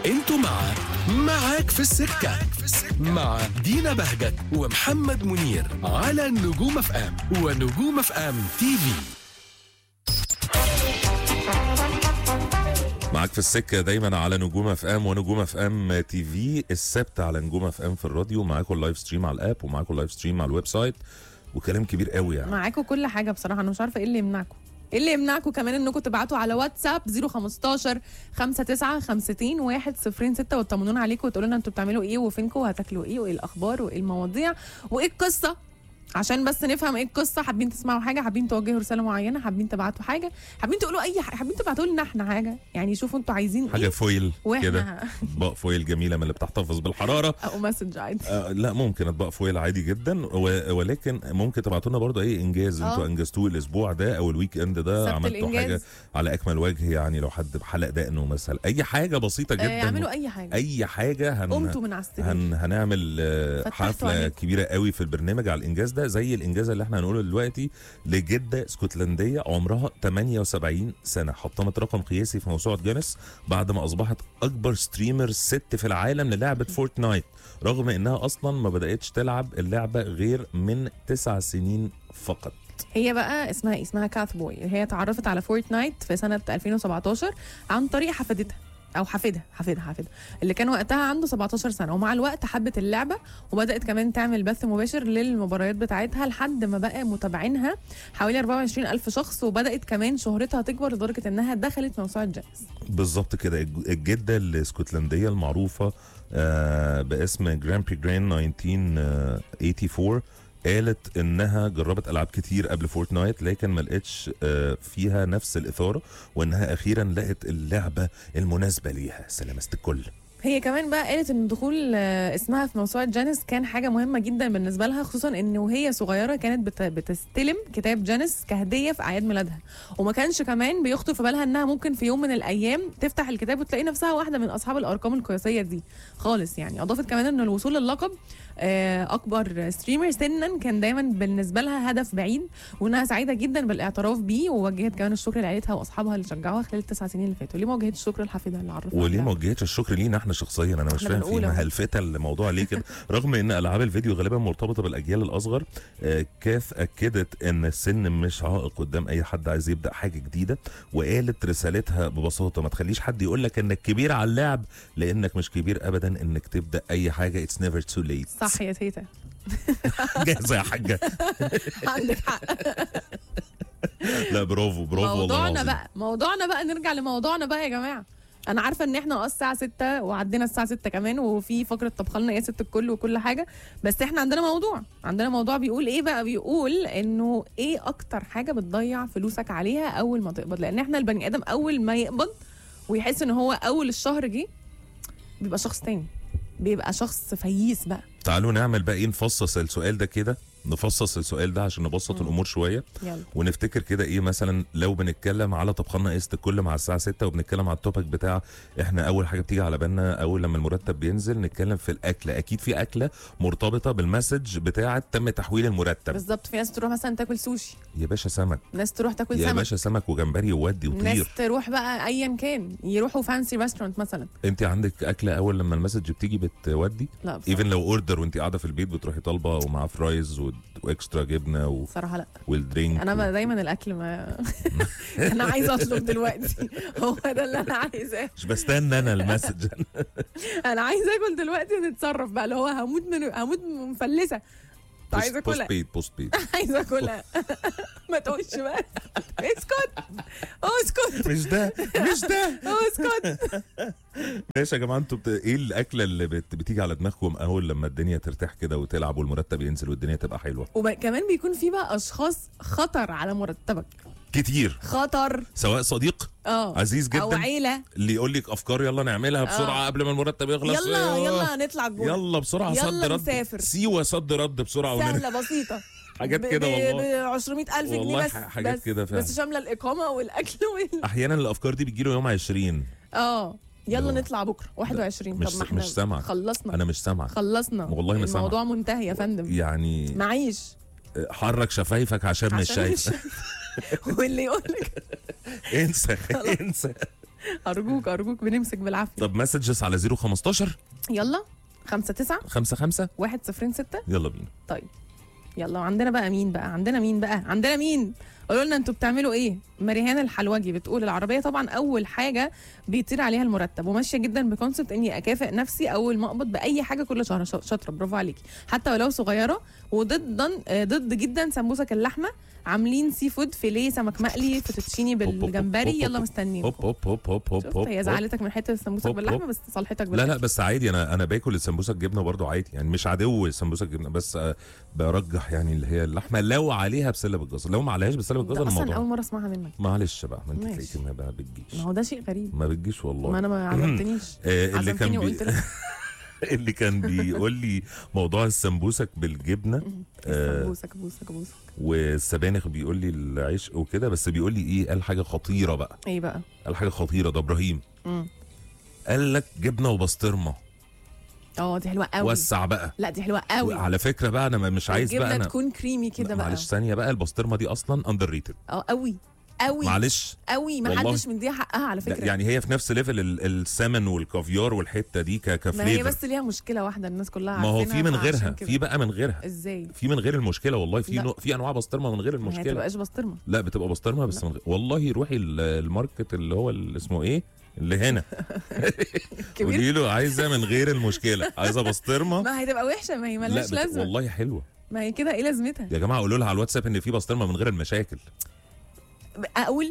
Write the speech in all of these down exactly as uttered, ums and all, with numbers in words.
انتوا مع معاك في السكة مع دينا بهجت ومحمد منير على نجوم اف ام ونجوم اف ام تي في. معاك في السكة دايما على نجوم اف ام ونجوم اف ام تي في، السبت على نجوم اف ام في الراديو، معاكم اللايف ستريم على الاب ومعاكم اللايف ستريم على الويب سايت، وكلام كبير قوي يعني. معاكم كل حاجه بصراحه، انا مش عارفه ايه اللي يمنعكم ايه اللي يمنعكم كمان انكم تبعتوا على واتساب صفر خمستاشر خمسة تسعة خمسين واحد صفر ستة وتطمنونا عليكم وتقولوا لنا انتوا بتعملوا ايه وفينكم وهتاكلوا ايه وايه الاخبار وايه المواضيع وايه القصه، عشان بس نفهم ايه القصه. حابين تسمعوا حاجه، حابين توجهوا رساله معينه، حابين تبعتوا حاجه، حابين تقولوا اي حاجه، حابين تبعتوا لنا احنا حاجه، يعني شوفوا انتوا عايزين حاجه ايه فويل كده، واحنا اطباق فويل جميله من اللي بتحتفظ بالحراره، او مسج عادي. آه لا ممكن اطباق فويل عادي جدا، و- ولكن ممكن تبعتوا لنا برضه اي انجاز انتوا آه. انجزتوه الاسبوع ده او الويك اند ده، سبت عملتوا الإنجاز. حاجه على اكمل وجه، يعني لو حد بحلق دقنه مثلا، اي حاجه بسيطه جدا، آه، اعملوا اي حاجه، اي حاجه هن... قمتوا من على السرير هن... هنعمل آه، فتحتوا حفله عليكم. كبيره قوي في البرنامج على الانجاز ده، زي الانجاز اللي احنا هنقوله دلوقتي لجده اسكتلنديه عمرها ثمانية وسبعين سنه، حطمت رقم قياسي في موسوعه جينيس بعد ما اصبحت اكبر ستريمر ست في العالم للعبه فورتنايت، رغم انها اصلا ما بداتش تلعب اللعبه غير من تسع سنين فقط. هي بقى اسمها إيه؟ اسمها كاث بوي. هي اتعرفت على فورتنايت في سنه ألفين وسبعتاشر عن طريق حفيدتها او حفيدها حفيدها حفيدها اللي كان وقتها عنده سبعتاشر سنه، ومع الوقت حبت اللعبه وبدات كمان تعمل بث مباشر للمباريات بتاعتها لحد ما بقى متابعينها حوالي أربعة وعشرين ألف شخص، وبدات كمان شهرتها تكبر لدرجه انها دخلت موسوعه جينيس. بالظبط كده، الج- الجده الاسكتلنديه المعروفه آه باسم جراند بيجرين ألف وتسعمية واربعة وثمانين قالت انها جربت العاب كتير قبل فورتنايت لكن ما لقتش آه فيها نفس الاثاره، وانها اخيرا لقت اللعبه المناسبه ليها. سلامست الكل. هي كمان بقى قالت ان دخول آه، اسمها في موسوعه جينيس كان حاجه مهمه جدا بالنسبه لها، خصوصا ان وهي صغيره كانت بت- بتستلم كتاب جينيس كهديه في اعياد ميلادها، وما كانش كمان بيخطر في بالها انها ممكن في يوم من الايام تفتح الكتاب وتلاقي نفسها واحده من اصحاب الارقام القياسيه دي خالص. يعني اضافت كمان ان الوصول للقب آه، اكبر ستريمر سنا كان دايما بالنسبه لها هدف بعيد، وانها سعيده جدا بالاعتراف بيه، ووجهت كمان الشكر لعائلتها واصحابها اللي شجعوها خلال التسع سنين اللي فاتوا. ليه ما وجهتش الشكر لحفيدها اللي عرفها وليه ما عليها؟ وجهتش الشكر لينا احنا شخصيا؟ انا مش احنا فاهم بنقول في أهو. مهلفتة الموضوع ليه كده. رغم ان العاب الفيديو غالبا مرتبطه بالاجيال الاصغر، آه، كاف اكدت ان السن مش عائق قدام اي حد عايز يبدا حاجه جديده، وقالت رسالتها ببساطه: ما تخليش حد يقول لك انك كبير على اللعب، لانك مش كبير ابدا انك تبدا اي حاجه. اتس نيفر تو ليت. صح يا تيتا. جاهزه يا حاجه. عندك حق. لا برافو برافو والله موضوعنا العظيم. بقى موضوعنا بقى نرجع لموضوعنا بقى يا جماعه. انا عارفه ان احنا اه الساعه ستة وعدينا الساعه ستة كمان، وفي فقره طبخلنا يا ست الكل وكل حاجه، بس احنا عندنا موضوع عندنا موضوع بيقول ايه بقى؟ بيقول انه ايه اكتر حاجه بتضيع فلوسك عليها اول ما تقبض؟ لان احنا البني ادم اول ما يقبض ويحس ان هو اول الشهر جه بيبقى شخص تاني، بيبقى شخص فييس بقى. تعالوا نعمل بقى ايه، نفصص السؤال ده كده، نفصص السؤال ده عشان نبسط الامور شويه، يلا ونفتكر كده ايه مثلا لو بنتكلم على طبخنا قسط الكل مع الساعه ستة، وبنتكلم على التوبك بتاع احنا اول حاجه بتيجي على بالنا اول لما المرتب بينزل، نتكلم في الاكل. اكيد في اكله مرتبطه بالمسج بتاعه تم تحويل المرتب. بالظبط. في ناس تروح مثلا تاكل سوشي، يا باشا سمك، ناس تروح تاكل يا سمك، باشا سمك وجمبري وودي ناس وطير. تروح بقى ايا كان يروحوا فانسي ريستورانت مثلا. انت عندك اكله اول لما المسج بتيجي بتودي؟ لا بصراحة. ايفن لو اوردر وانت قاعده في البيت بتروحي طالبه ومعاه فرايز و- واكسترا جبنه و... صراحه لا، والدرينك انا ما دايما الاكل ما انا عايزه اطلب دلوقتي، هو ده اللي انا عايزاه. مش بستنى انا المسج. انا عايزه اكل دلوقتي ونتصرف بقى، اللي هو هموت من هموت مفلسه، عايزه بوست اكلها بيد بوست بيد. عايزه اكلها. ما تقولش بقى اسكت اسكت مش ده مش ده. اسكت. ماشي يا جماعه، انتوا بت... ايه الاكله اللي بت... بتيجي على دماغكم اول لما الدنيا ترتاح كده وتلعب والمرتب ينزل والدنيا تبقى حلوه؟ وكمان بيكون في بقى اشخاص خطر على مرتبك، كتير، خطر، سواء صديق اه عزيز او جدا عيله، اللي يقول لك افكار يلا نعملها بسرعه آه. قبل ما المرتب يخلص. يلا آه. يلا نطلع الجونه، يلا بسرعه صد يلا رد، نسافر. سيوه صد رد بسرعه ونرجع. سهله بسيطه، حاجات ب- كده ب- والله. ب عشرمية ألف جنيه والله بس، حاجات بس كده فعلا. بس شامله الاقامه والاكل وال... احيانا الافكار دي بتجيله يوم عشرين. اه يلا لا. نطلع بكره واحد وعشرين. مش طب ما احنا مش سامعك. خلصنا انا مش سامعك خلصنا والله ما سامعك. الموضوع منتهي يا فندم، يعني معيش حرك شفايفك عشان مش عشان شايف. واللي يقول لك انسى انسى. ارجوك ارجوك بنمسك بالعافيه. طب مسجز على صفر خمستاشر يلا خمسة تسعة خمسة خمسة واحد صفرين ستة. يلا بينا. طيب يلا عندنا بقى مين بقى عندنا مين بقى عندنا مين قولوا لنا انتوا بتعملوا ايه. مريهان الحلوجي بتقول العربيه طبعا اول حاجه بيطير عليها المرتب، وماشيه جدا بكونسبت اني اكافئ نفسي اول ما اقبض باي حاجه كل شهر. شاطره برافو عليكي حتى ولو صغيره. وضدا ضد جدا سمبوسك اللحمه، عاملين سي فود فيليه سمك مقلي فوتوتشيني بالجمبري. يلا مستنيين. هوب هوب هوب هوب هوب هوب. هي زعلتك من حته السمبوسك باللحمه بس صالحتك لا باللحمه. لا بس عادي، انا انا باكل السمبوسك جبنه برضو عادي يعني، مش عدو السمبوسك جبنه، بس آه برجح يعني اللي هي اللحمه لو عليها بسله بالجزر، لو ما عليهاش بسله بالجزر اصلا الموضوع اول مره اسمعها منك. معلش بقى، ما انت ماشي. تلاقيكي ما بقى بتجيش. ما هو ده شيء غريب. ما بتجيش والله. ما انا ما عزمتنيش. آه اللي عزمتني كان بي... وقلت لك. اللي كان بيقول لي موضوع السمبوسك بالجبنه آه بوسك بوسك بوسك. والسبانخ بيقول لي العشق وكده، بس بيقول لي ايه، قال حاجه خطيره بقى. ايه بقى؟ قال حاجه خطيره ده ابراهيم. امم قال لك جبنه وبسطرمه. اه دي حلوه قوي. وسع بقى. لا دي حلوه قوي. على فكره بقى انا مش عايز بقى الجبنه انا تكون كريمي كده بقى. معلش ثانيه بقى، البسطرمه دي اصلا اندر ريتد. اه قوي قوي معلش قوي، ما والله. حدش مديها حقها على فكره. يعني هي في نفس ليفل ال- السمن والكافيار والحته دي ك- ما هي كفليفر. بس ليها مشكله واحده الناس كلها ما هو عارفينها، في من فعشان غيرها، كده. في بقى من غيرها، ازاي؟ في من غير المشكله والله، في لا. نوع في انواع بسطرمه من غير ما هي المشكله. تبقاش بسطرمه. لا بتبقى بسطرمه بس من غير. والله روحي ال- الماركت اللي هو اللي اسمه ايه اللي هنا كبير. قولي له عايزه من غير المشكله، عايزه بسطرمه. ما هتبقى وحشه، ما هي لا ملهاش بت... لازمه. والله حلوه ما هي كده ايه لازمتها؟ يا جماعه، قولوا لها على الواتساب ان في بسطرمه من غير المشاكل. اقول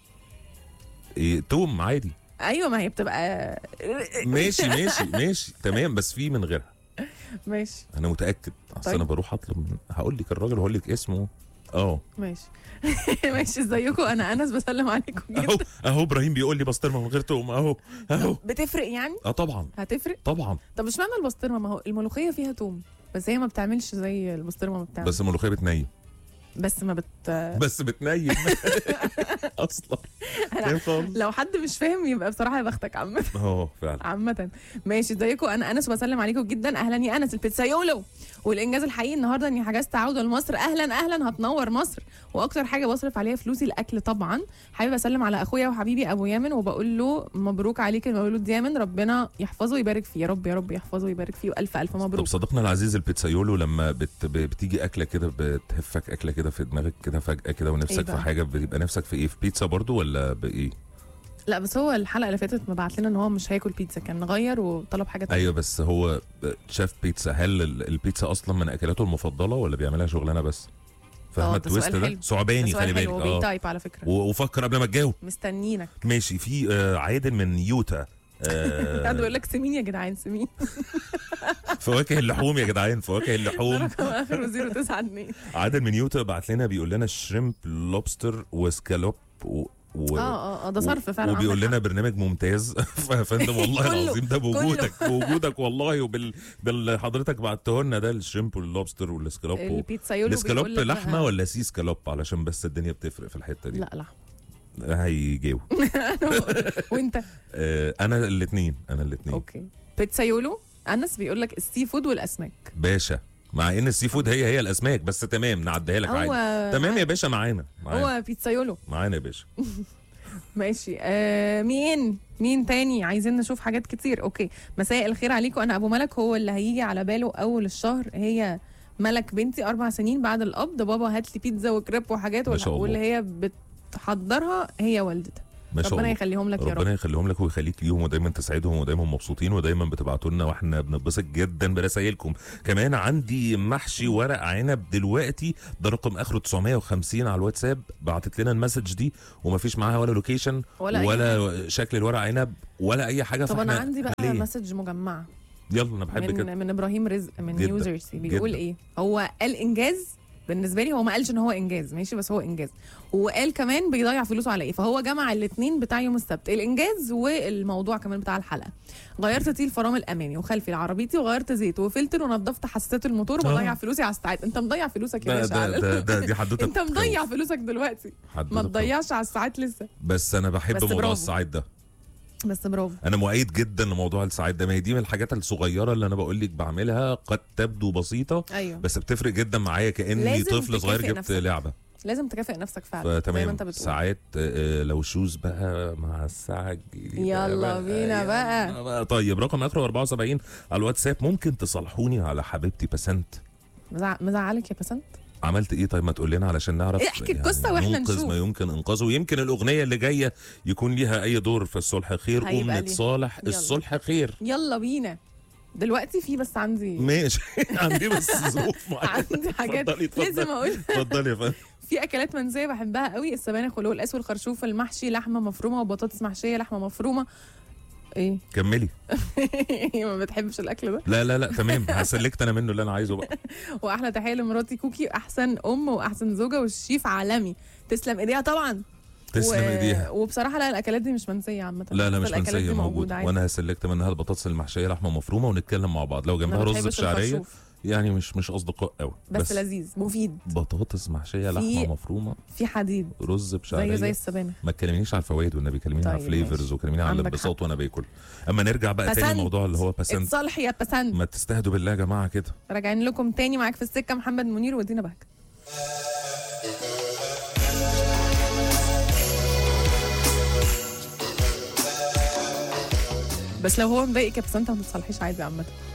إيه توم عادي. ايوه ما هي بتبقى ماشي ماشي ماشي تمام، بس في من غيرها. ماشي انا متاكد، اصل طيب. انا بروح اطلب من... هقول لك الراجل وهقول لك اسمه. اه ماشي ماشي. ازيكم؟ انا انس بسلم عليكم اهو جدا. اهو ابراهيم بيقول لي بسطرمه من غير توم اهو اهو. بتفرق يعني؟ اه طبعا هتفرق؟ طبعا. طب مش معنى البسطرمه، ما هو الملوخيه فيها توم بس هي ما بتعملش زي البسطرمه ما بتعمل. بس الملوخيه بتنيم. بس ما بت بس بتنيم اصلا. أنا خالص. لو حد مش فاهم يبقى بصراحه يا بختك عامه. اه فعلا. عامة ماشي. ازيكم؟ انا انس وبسلم عليكم جدا. اهلا يا انس البيتزايولو. والانجاز الحقيقي النهارده اني حجزت عوده لمصر. اهلا اهلا، هتنور مصر. واكتر حاجه بصرف عليها فلوسي الاكل طبعا. حابب اسلم على اخويا وحبيبي ابو يامن وبقول له مبروك عليك المولود يامن، ربنا يحفظه ويبارك فيه. يا رب يا رب يحفظه ويبارك فيه، والف الف طب مبروك. صديقنا العزيز البيتزايولو، لما بت... ب- بتيجي اكله كده بتهفك اكله كده في دماغك كده فجاه كده ونفسك إيه في بقى؟ حاجه، بيبقى نفسك في ايه؟ في بيتزا برضو ولا بايه؟ لا بس هو الحلقه اللي فاتت مبعت لنا ان هو مش هياكل بيتزا، كان غير وطلب حاجه تانية. ايوه بس هو شاف بيتزا، هل ال- البيتزا اصلا من اكلاته المفضله ولا بيعملها شغلانه بس؟ فاهمه آه، ده التويست سؤال ده؟ حلو. ثعباني ده خلي سؤال بالك. حلو اه وبيتايب على فكره. و- وفكر قبل ما تجاوب. مستنينك. ماشي. في آه عادل من يوتا. قاعد بيقول آه لك سمين يا جدعان سمين. فواكه اللحوم يا جدعان، فواكه اللحوم. رقم اخره صفر تسعة اتنين. عادل من يوتا بعت لنا بيقول لنا شريمب لوبستر وسكالوب و... و... اه اه اه ده صرف فعلا. وبيقول عندك لنا برنامج ممتاز. يا فندم والله كله- العظيم ده بوجودك بوجودك والله، وبال بال حضرتك بعته لنا ده الشريمب واللوبستر والسكالوب. البيتزايولو السكالوب بيقول لك لحمه بقى- ولا سي سكالوب؟ علشان بس الدنيا بتفرق في الحته دي. لا لحمه. هيجاوب. وانت؟ آه انا الاثنين انا الاثنين اوكي. بيتزايولو انس بيقول لك السي فود والاسماك. باشا، مع ان السي فود هي هي الاسماك، بس تمام نعديها لك هو عادي. تمام يا باشا، معانا معانا هو بيتزايولو. معانا يا باشا. ماشي. آه مين مين تاني؟ عايزين نشوف حاجات كتير. اوكي. مساء الخير عليكم، انا ابو ملك. هو اللي هيجي على باله اول الشهر هي ملك بنتي، اربع سنين بعد القبض. بابا هات لي بيتزا وكريب وحاجات، ما شاء الله. واللي هي بتحضرها هي والدتها. ما شاء ربنا الله. يخليهم لك يا ربنا رب. يخليهم لك ويخليك ليهم، ودايما تسعدهم ودايما مبسوطين ودايما بتبعتوا لنا، واحنا بنتبسط جدا برسايلكم. كمان عندي محشي ورق عنب دلوقتي، ده رقم اخره تسعمية وخمسين على الواتساب. بعتت لنا المسج دي ومفيش معاها ولا لوكيشن ولا, ولا, أي ولا شكل الورق عنب ولا اي حاجه. طب انا فاحنا عندي بقى ليه؟ مسج مجمعه يلا انا بحب كده. من من ابراهيم رزق من جداً. نيو جيرسي. بيقول جداً. ايه؟ هو قال انجاز بالنسبه لي. هو ما قالش ان هو انجاز ماشي، بس هو انجاز. وقال كمان بيضيع فلوسه على ايه، فهو جمع الاثنين بتاع يوم السبت، الانجاز والموضوع كمان بتاع الحلقه. غيرت تيل فرامل امامي وخلفي لعربيتي، وغيرت زيت وفلتر، ونظفت حساسات الموتور، وبضيع آه. فلوسي على الساعات. انت مضيع فلوسك يا ده باشا ده على- ده, ده دي حدوته. انت مضيع فلوسك دلوقتي، حدوتة ما بتخوف. تضيعش على الساعات لسه. بس انا بحب بس موضوع برافو. الساعات ده. بس برافو. انا مؤيد جدا لموضوع الساعات ده. ما هي دي من الحاجات الصغيره اللي انا بقول لك بعملها، قد تبدو بسيطه ايوه بس بتفرق جدا معايا، كاني لازم طفل صغير تكافئ جبت نفسك. لعبه. لازم تكافئ نفسك فعلا زي ما فتمام انت بتقول. ساعات آه، لو شوز بقى مع الساعه الجديده يلا بينا بقى. بقى طيب رقم اخره أربعة وسبعين على الواتساب. ممكن تصالحوني على حبيبتي بسنت؟ مزع... مزعلك يا بسنت؟ عملت ايه طيب ما تقول لنا علشان نعرف احكي القصة واحنا ننقذ نشوف. ما يمكن انقاذه. ويمكن الاغنيه اللي جايه يكون ليها اي دور في الصلح خير. هيبقى قوم ليه. نتصالح يلا. الصلح خير. يلا بينا دلوقتي. في بس عندي ماشي عندي بس ظروف معينه. عندي حاجات اتفضلي، اتفضلي. لازم اقول. اتفضلي يا فندم. في اكلات منزليه بحبها قوي: السبانخ والقلقاس والخرشوف المحشي، لحمه مفرومه وبطاطس محشيه لحمه مفرومه. ايه كملي. ما بتحبش الاكل ده؟ لا لا لا تمام هسلكت انا منه اللي انا عايزه بقى. واحلى تحيه لمراتي كوكي، احسن ام واحسن زوجه والشيف عالمي. تسلم ايديها طبعا. تسلم و... ايديها. وبصراحه لا الاكلات دي مش منسيه عامه. لا لا بس مش الأكلات منسيه دي موجوده. عادي. وانا هسلكت منها البطاطس المحشيه لحمه مفرومه ونتكلم مع بعض. لو أنا جنبها ما رز بحبش بشعريه الخرشوف. يعني مش مش اصدقاء قوي. بس, بس لذيذ مفيد. بطاطس محشيه في- لحمه مفرومه في حديد رز بشعريه زي زي السبانخ. ما تكلمنيش على الفوائد والنبي كلميني على طيب فليفرز ماشي. وكلميني على عندك الانبساط وانا باكل. اما نرجع بقى تاني بسنت. الموضوع اللي هو بسنت. اتصالحي يا بسنت. ما تستهدوا بالله يا جماعه كده. راجعين لكم تاني. معاك في السكه محمد منير ودينا بهجت. بس لو هو مضايقك يا بسنت ما تتصالحيش عادي عامه.